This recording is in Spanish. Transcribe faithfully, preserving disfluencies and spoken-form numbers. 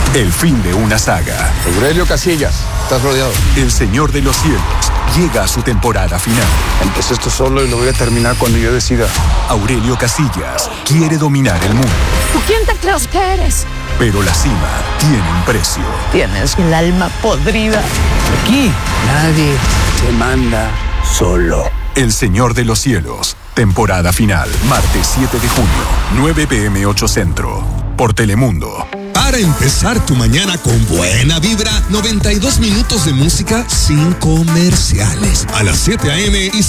El fin de una saga. Aurelio Casillas, estás rodeado. El Señor de los Cielos llega a su temporada final. Empecé esto solo y lo voy a terminar cuando yo decida. Aurelio Casillas quiere dominar el mundo. ¿Quién te crees que eres? Pero la cima tiene un precio. Tienes el alma podrida. Aquí nadie se manda solo. El Señor de los Cielos, temporada final, martes siete de junio, nueve pm ocho Centro, por Telemundo. Para empezar tu mañana con buena vibra, noventa y dos minutos de música sin comerciales. A las siete a eme y